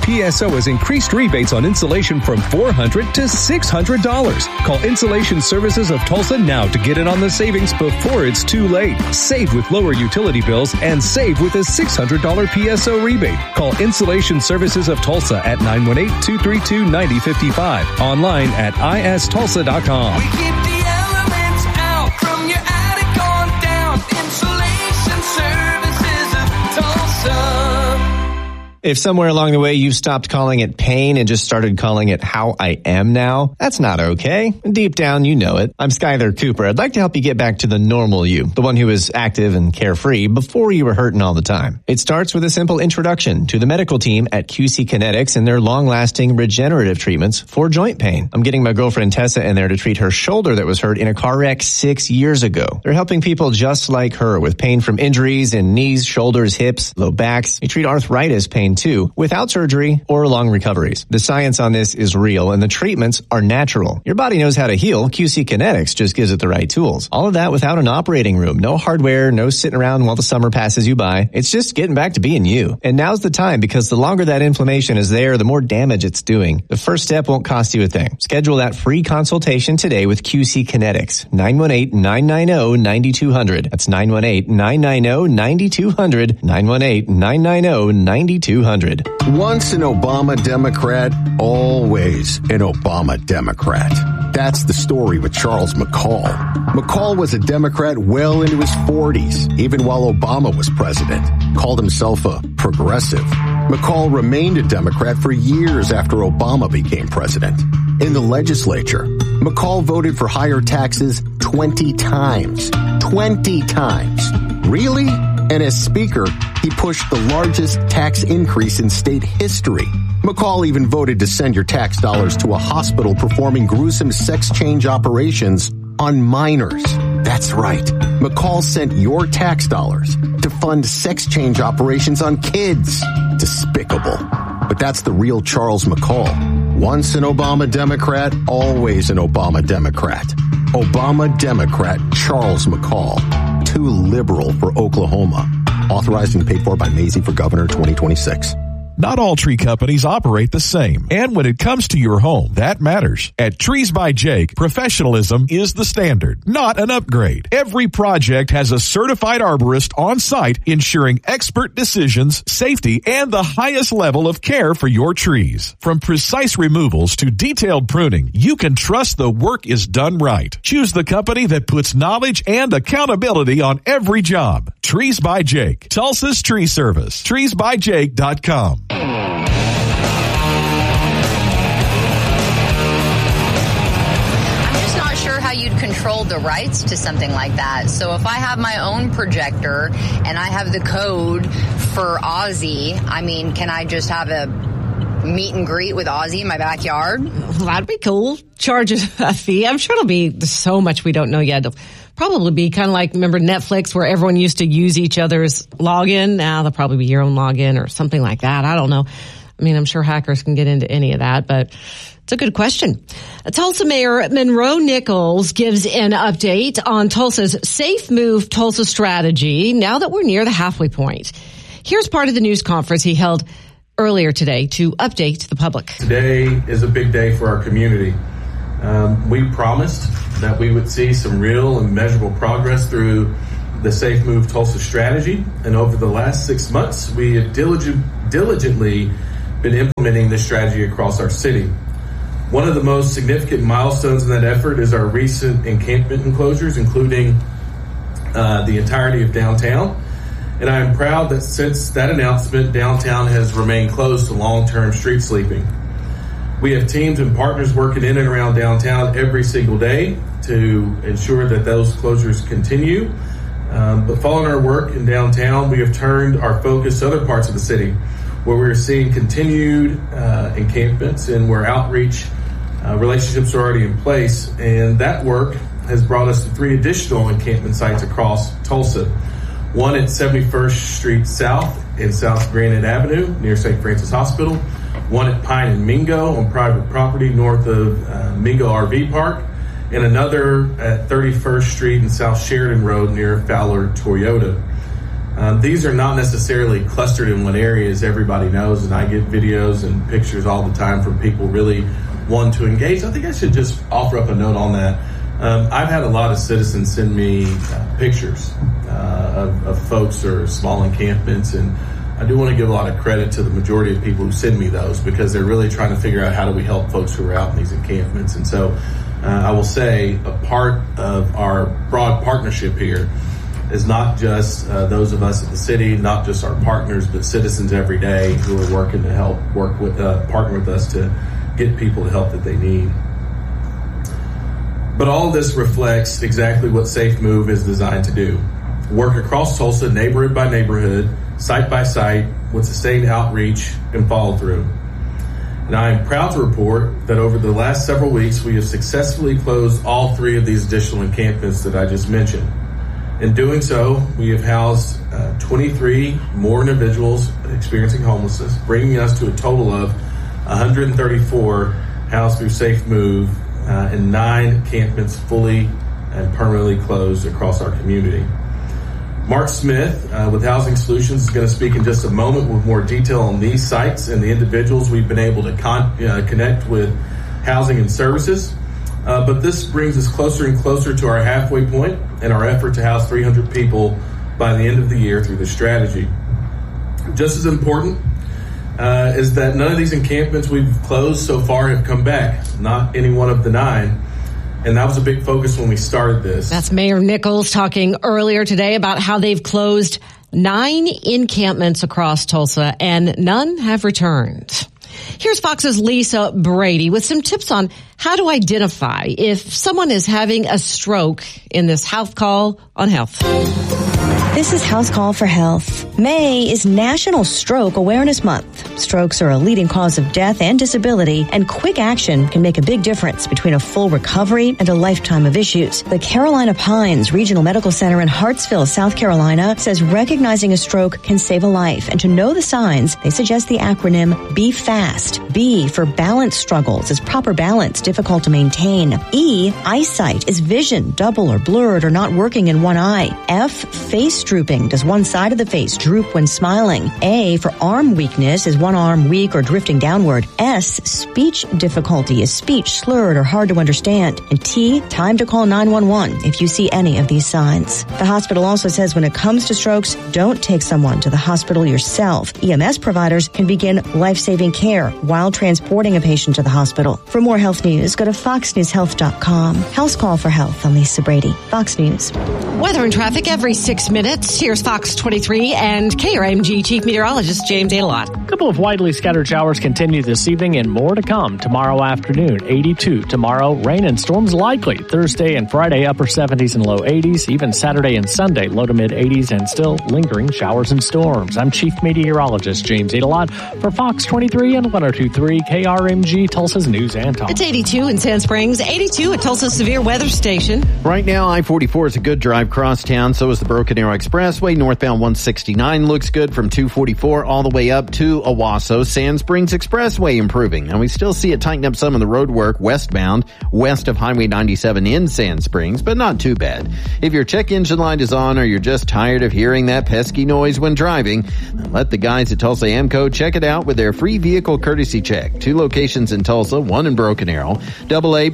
PSO has increased rebates on insulation from $400 to $600. Call Insulation Services of Tulsa now to get in on the savings before it's too late. Save with lower utility bills and save with a $600 PSO rebate. Call Insulation Services of Tulsa at 918-232-9055. Online at istulsa.com. We keep the elements out from your attic on down. Insulation Services of Tulsa. If somewhere along the way you stopped calling it pain and just started calling it how I am now, that's not okay. Deep down, you know it. I'm Skyler Cooper. I'd like to help you get back to the normal you, the one who was active and carefree before you were hurting all the time. It starts with a simple introduction to the medical team at QC Kinetics and their long-lasting regenerative treatments for joint pain. I'm getting my girlfriend Tessa in there to treat her shoulder that was hurt in a car wreck 6 years ago. They're helping people just like her with pain from injuries in knees, shoulders, hips, low backs. They treat arthritis pain too, without surgery or long recoveries. The science on this is real and the treatments are natural. Your body knows how to heal. QC Kinetics just gives it the right tools. All of that without an operating room, no hardware, no sitting around while the summer passes you by. It's just getting back to being you. And now's the time, because the longer that inflammation is there, the more damage it's doing. The first step won't cost you a thing. Schedule that free consultation today with QC Kinetics. 918-990-9200. That's 918-990-9200. 918-990-9200. Once an Obama Democrat, always an Obama Democrat. That's the story with Charles McCall. McCall was a Democrat well into his 40s, even while Obama was president. Called himself a progressive. McCall remained a Democrat for years after Obama became president. In the legislature, McCall voted for higher taxes 20 times. 20 times. Really? And as Speaker, he pushed the largest tax increase in state history. McCall even voted to send your tax dollars to a hospital performing gruesome sex change operations on minors. That's right. McCall sent your tax dollars to fund sex change operations on kids. Despicable. But that's the real Charles McCall. Once an Obama Democrat, always an Obama Democrat. Obama Democrat Charles McCall. Too liberal for Oklahoma. Authorized and paid for by Mazie for Governor 2026. Not all tree companies operate the same. And when it comes to your home, that matters. At Trees by Jake, professionalism is the standard, not an upgrade. Every project has a certified arborist on site, ensuring expert decisions, safety, and the highest level of care for your trees. From precise removals to detailed pruning, you can trust the work is done right. Choose the company that puts knowledge and accountability on every job. Trees by Jake, Tulsa's tree service. TreesByJake.com. How you'd control the rights to something like that. So if I have my own projector and I have the code for Ozzy, I mean, can I just have a meet and greet with Ozzy in my backyard? Well, that'd be cool. Charge a fee. I'm sure it'll be so much we don't know yet. It'll probably be kind of like, remember Netflix, where everyone used to use each other's login? Now there'll probably be your own login or something like that. I don't know. I mean, I'm sure hackers can get into any of that, but it's a good question. Tulsa Mayor Monroe Nichols gives an update on Tulsa's Safe Move Tulsa strategy now that we're near the halfway point. Here's part of the news conference he held earlier today to update the public. Today is a big day for our community. We promised that we would see some real and measurable progress through the Safe Move Tulsa strategy. And over the last 6 months, we have diligently been implementing this strategy across our city. One of the most significant milestones in that effort is our recent encampment enclosures, including the entirety of downtown. And I am proud that since that announcement, downtown has remained closed to long-term street sleeping. We have teams and partners working in and around downtown every single day to ensure that those closures continue. But following our work in downtown, we have turned our focus to other parts of the city where we're seeing continued encampments and where outreach relationships are already in place. And that work has brought us to 3 additional encampment sites across Tulsa. One at 71st Street South and South Granite Avenue near St. Francis Hospital. One at Pine and Mingo on private property north of Mingo RV Park. And another at 31st Street and South Sheridan Road near Fowler Toyota. These are not necessarily clustered in one area, as everybody knows, and I get videos and pictures all the time from people really wanting to engage. I think I should just offer up a note on that. I've had a lot of citizens send me pictures of folks or small encampments, and I do want to give a lot of credit to the majority of people who send me those, because they're really trying to figure out how do we help folks who are out in these encampments. And so I will say a part of our broad partnership here is not just those of us at the city, not just our partners, but citizens every day who are working to help partner with us to get people the help that they need. But all of this reflects exactly what Safe Move is designed to do. Work across Tulsa, neighborhood by neighborhood, site by site, with sustained outreach and follow-through. And I am proud to report that over the last several weeks, we have successfully closed all 3 of these additional encampments that I just mentioned. In doing so, we have housed 23 more individuals experiencing homelessness, bringing us to a total of 134 housed through Safe Move and 9 encampments fully and permanently closed across our community. Mark Smith with Housing Solutions is going to speak in just a moment with more detail on these sites and the individuals we've been able to connect with housing and services. But this brings us closer and closer to our halfway point in our effort to house 300 people by the end of the year through this strategy. Just as important is that none of these encampments we've closed so far have come back, not any one of the 9. And that was a big focus when we started this. That's Mayor Nichols talking earlier today about how they've closed 9 encampments across Tulsa and none have returned. Here's Fox's Lisa Brady with some tips on how to identify if someone is having a stroke in this House Call on Health. This is House Call for Health. May is National Stroke Awareness Month. Strokes are a leading cause of death and disability, and quick action can make a big difference between a full recovery and a lifetime of issues. The Carolina Pines Regional Medical Center in Hartsville, South Carolina, says recognizing a stroke can save a life, and to know the signs, they suggest the acronym B FAST. B for balance struggles, is proper balance difficult to maintain. E, eyesight, is vision double or blurred or not working in one eye. F, face drooping, does one side of the face droop when smiling. A for arm weakness, is one arm weak or drifting downward. S, speech difficulty, is speech slurred or hard to understand. And T, time to call 911 if you see any of these signs. The hospital also says when it comes to strokes, don't take someone to the hospital yourself. EMS providers can begin life-saving care while transporting a patient to the hospital. For more health news, go to foxnewshealth.com. House Call for Health. I'm Lisa Brady, Fox News. Weather and traffic every 6 minutes. Here's Fox 23 and KRMG Chief Meteorologist James Adelot. A couple of widely scattered showers continue this evening and more to come tomorrow afternoon. 82 tomorrow. Rain and storms likely. Thursday and Friday, upper 70s and low 80s. Even Saturday and Sunday, low to mid 80s and still lingering showers and storms. I'm Chief Meteorologist James Adelot for Fox 23 and 102.3 KRMG, Tulsa's News and Talk. It's 82 in Sand Springs, 82 at Tulsa Severe Weather Station. Right now, I-44 is a good drive cross town. So is the Broken Arrow Expressway. Northbound 169 looks good from 244 all the way up to Owasso. Sand Springs Expressway improving. And we still see it tighten up some of the road work westbound, west of Highway 97 in Sand Springs, but not too bad. If your check engine light is on or you're just tired of hearing that pesky noise when driving, let the guys at Tulsa AMCO check it out with their free vehicle courtesy check. 2 locations in Tulsa, 1 in Broken Arrow. AA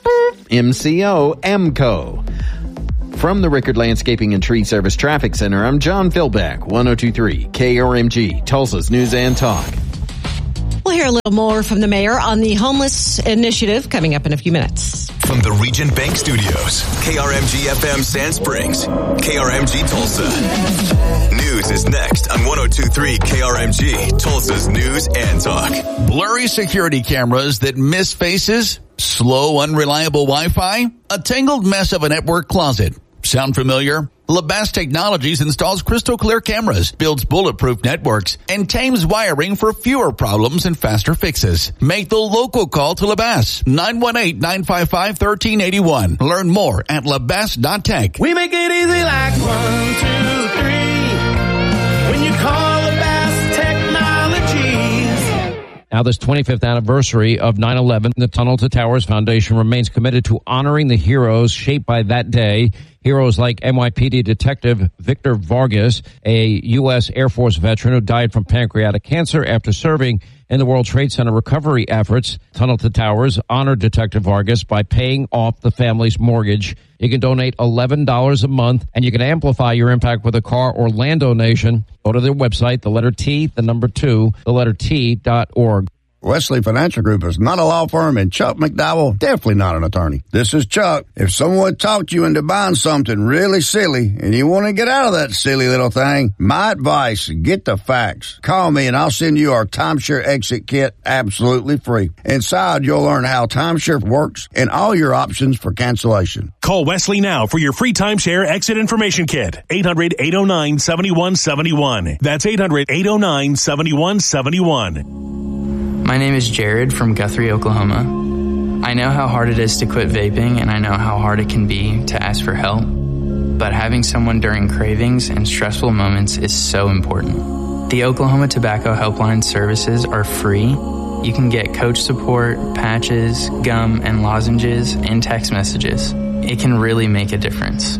MCO AMCO. From the Rickard Landscaping and Tree Service Traffic Center, I'm John Philbeck, 102.3 KRMG, Tulsa's News and Talk. We'll hear a little more from the mayor on the homeless initiative coming up in a few minutes. From the Regent Bank Studios, KRMG FM Sand Springs, KRMG Tulsa. News is next on 102.3 KRMG, Tulsa's News and Talk. Blurry security cameras that miss faces, slow, unreliable Wi-Fi, a tangled mess of a network closet. Sound familiar? LaBasse Technologies installs crystal clear cameras, builds bulletproof networks, and tames wiring for fewer problems and faster fixes. Make the local call to LaBasse, 918-955-1381. Learn more at labasse.tech. We make it easy like 1, 2, 3. When you call LaBasse Technologies. Now, this 25th anniversary of 9/11, the Tunnel to Towers Foundation remains committed to honoring the heroes shaped by that day. Heroes like NYPD Detective Victor Vargas, a U.S. Air Force veteran who died from pancreatic cancer after serving in the World Trade Center recovery efforts. Tunnel to Towers honored Detective Vargas by paying off the family's mortgage. You can donate $11 a month, and you can amplify your impact with a car or land donation. Go to their website, the letter T, the number 2, the letter T.org. Wesley Financial Group is not a law firm, and Chuck McDowell definitely not an attorney. This is Chuck. If someone talked you into buying something really silly and you want to get out of that silly little thing, my advice, get the facts. Call me and I'll send you our timeshare exit kit absolutely free. Inside, you'll learn how timeshare works and all your options for cancellation. Call Wesley now for your free timeshare exit information kit. 800-809-7171. That's 800-809-7171. My name is Jared from Guthrie, Oklahoma. I know how hard it is to quit vaping, and I know how hard it can be to ask for help. But having someone during cravings and stressful moments is so important. The Oklahoma Tobacco Helpline services are free. You can get coach support, patches, gum, and lozenges, and text messages. It can really make a difference.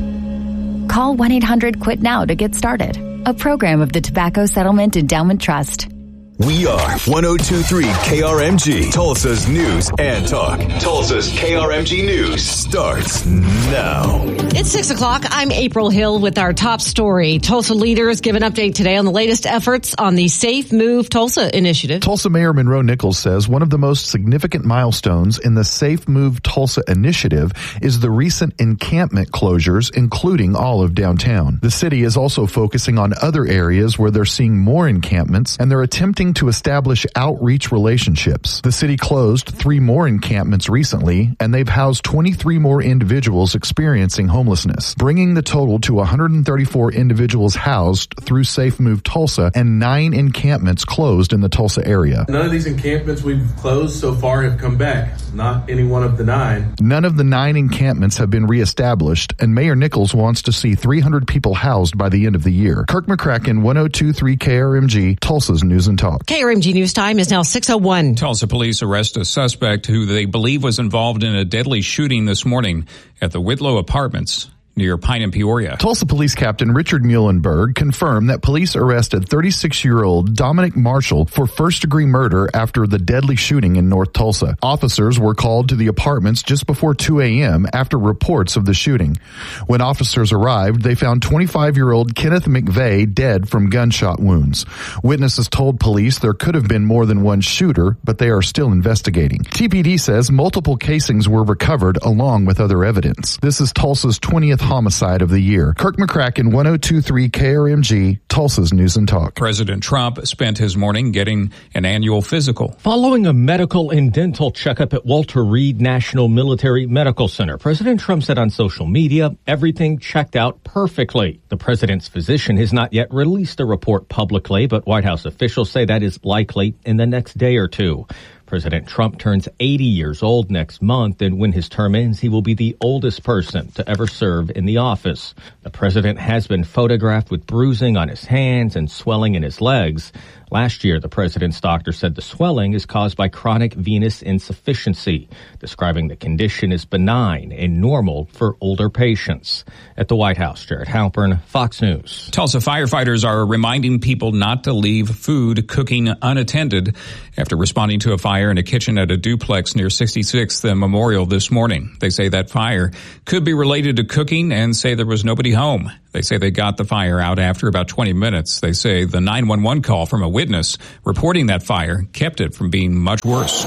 Call 1-800-QUIT-NOW to get started. A program of the Tobacco Settlement Endowment Trust. We are 102.3 KRMG, Tulsa's News and Talk. Tulsa's KRMG News starts now. It's 6 o'clock. I'm April Hill with our top story. Tulsa leaders give an update today on the latest efforts on the Safe Move Tulsa initiative. Tulsa Mayor Monroe Nichols says one of the most significant milestones in the Safe Move Tulsa initiative is the recent encampment closures, including all of downtown. The city is also focusing on other areas where they're seeing more encampments, and they're attempting to establish outreach relationships. The city closed 3 more encampments recently, and they've housed 23 more individuals experiencing homelessness, bringing the total to 134 individuals housed through Safe Move Tulsa and 9 encampments closed in the Tulsa area. None of these encampments we've closed so far have come back. Not any one of the 9. None of the 9 encampments have been reestablished, and Mayor Nichols wants to see 300 people housed by the end of the year. Kirk McCracken, 102.3 KRMG, Tulsa's News and Talk. KRMG News Time is now 6:01. Tulsa police arrest a suspect who they believe was involved in a deadly shooting this morning at the Whitlow Apartments near Pine and Peoria. Tulsa Police Captain Richard Muhlenberg confirmed that police arrested 36-year-old Dominic Marshall for first-degree murder after the deadly shooting in North Tulsa. Officers were called to the apartments just before 2 a.m. after reports of the shooting. When officers arrived, they found 25-year-old Kenneth McVeigh dead from gunshot wounds. Witnesses told police there could have been more than one shooter, but they are still investigating. TPD says multiple casings were recovered along with other evidence. This is Tulsa's 20th homicide of the year. Kirk McCracken, 102.3 KRMG, Tulsa's News and Talk. President Trump spent his morning getting an annual physical. Following a medical and dental checkup at Walter Reed National Military Medical Center, President Trump said on social media, everything checked out perfectly. The president's physician has not yet released a report publicly, but White House officials say that is likely in the next day or two. President Trump turns 80 years old next month, and when his term ends, he will be the oldest person to ever serve in the office. The president has been photographed with bruising on his hands and swelling in his legs. Last year, the president's doctor said the swelling is caused by chronic venous insufficiency, describing the condition as benign and normal for older patients. At the White House, Jared Halpern, Fox News. Tulsa firefighters are reminding people not to leave food cooking unattended after responding to a fire in a kitchen at a duplex near 66th and Memorial this morning. They say that fire could be related to cooking and say there was nobody home. They say they got the fire out after about 20 minutes. They say the 911 call from a witness reporting that fire kept it from being much worse.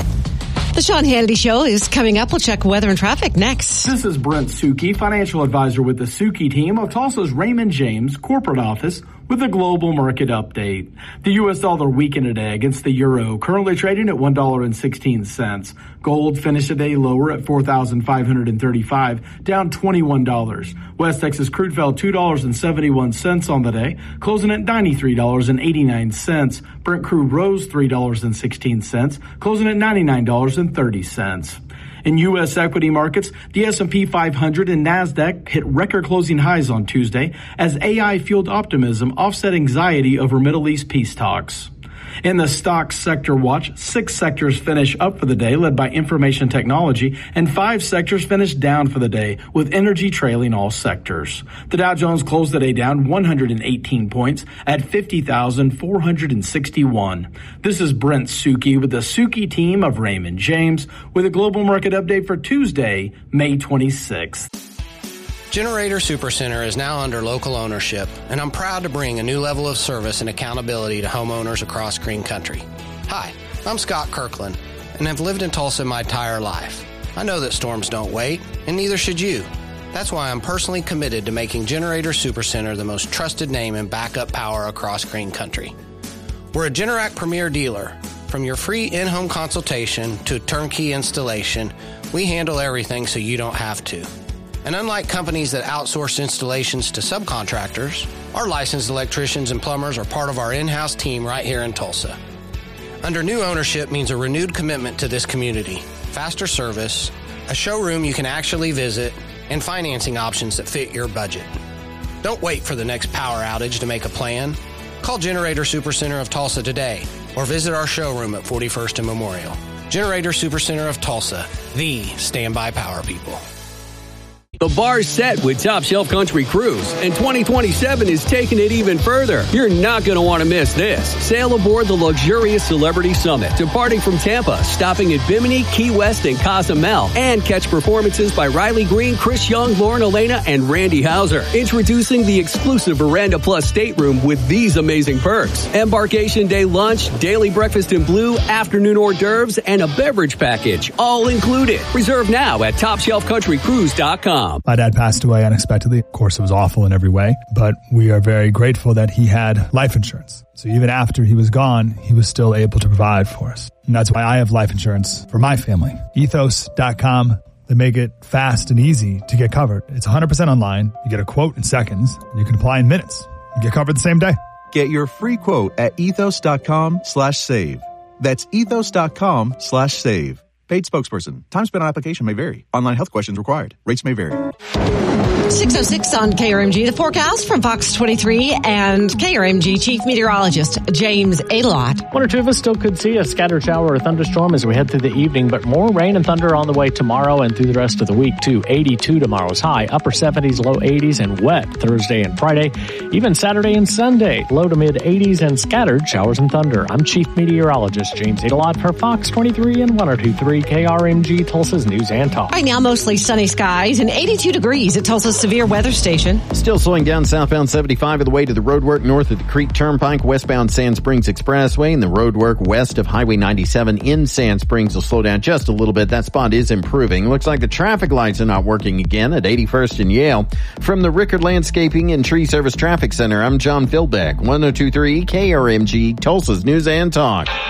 The Sean Hannity Show is coming up. We'll check weather and traffic next. This is Brent Suki, financial advisor with the Suki team of Tulsa's Raymond James corporate office with a global market update. The U.S. dollar weakened today against the euro, currently trading at $1.16. Gold finished the day lower at $4,535, down $21. West Texas crude fell $2.71 on the day, closing at $93.89. Brent crude rose $3.16, closing at $99.30. In U.S. equity markets, the S&P 500 and NASDAQ hit record closing highs on Tuesday as AI-fueled optimism offset anxiety over Middle East peace talks. In the stocks sector watch, 6 sectors finish up for the day, led by information technology, and 5 sectors finish down for the day, with energy trailing all sectors. The Dow Jones closed the day down 118 points at 50,461. This is Brent Suki with the Suki team of Raymond James with a global market update for Tuesday, May 26th. Generator Supercenter is now under local ownership, and I'm proud to bring a new level of service and accountability to homeowners across Green Country. Hi, I'm Scott Kirkland, and have lived in Tulsa my entire life. I know that storms don't wait, and neither should you. That's why I'm personally committed to making Generator Supercenter the most trusted name in backup power across Green Country. We're a Generac Premier dealer. From your free in-home consultation to turnkey installation, we handle everything so you don't have to. And unlike companies that outsource installations to subcontractors, our licensed electricians and plumbers are part of our in-house team right here in Tulsa. Under new ownership means a renewed commitment to this community, faster service, a showroom you can actually visit, and financing options that fit your budget. Don't wait for the next power outage to make a plan. Call Generator Supercenter of Tulsa today or visit our showroom at 41st and Memorial. Generator Supercenter of Tulsa, the standby power people. The bar's set with Top Shelf Country Cruise, and 2027 is taking it even further. You're not going to want to miss this. Sail aboard the luxurious Celebrity Summit, departing from Tampa, stopping at Bimini, Key West, and Cozumel, and catch performances by Riley Green, Chris Young, Lauren Elena, and Randy Hauser. Introducing the exclusive Veranda Plus stateroom with these amazing perks. Embarkation day lunch, daily breakfast in blue, afternoon hors d'oeuvres, and a beverage package, all included. Reserve now at TopShelfCountryCruise.com. My dad passed away unexpectedly. Of course, it was awful in every way, but we are very grateful that he had life insurance. So even after he was gone, he was still able to provide for us. And that's why I have life insurance for my family. Ethos.com. They make it fast and easy to get covered. It's 100% online. You get a quote in seconds, and you can apply in minutes. You get covered the same day. Get your free quote at ethos.com/save. That's ethos.com/save. Paid spokesperson. Time spent on application may vary. Online health questions required. Rates may vary. 6:06 on KRMG. The forecast from Fox 23 and KRMG Chief Meteorologist James Adelot. One or two of us still could see a scattered shower or thunderstorm as we head through the evening, but more rain and thunder on the way tomorrow and through the rest of the week, too. 82 tomorrow's high, upper 70s, low 80s, and wet Thursday and Friday. Even Saturday and Sunday, low to mid 80s and scattered showers and thunder. I'm Chief Meteorologist James Adelot for Fox 23 and 102.3 KRMG, Tulsa's News and Talk. Right now, mostly sunny skies and 82 degrees at Tulsa's Severe Weather Station. Still slowing down southbound 75 of the way to the roadwork north of the Creek Turnpike, westbound Sand Springs Expressway, and the roadwork west of Highway 97 in Sand Springs will slow down just a little bit. That spot is improving. Looks like the traffic lights are not working again at 81st and Yale. From the Rickard Landscaping and Tree Service Traffic Center, I'm John Philbeck, 102.3 KRMG, Tulsa's News and Talk.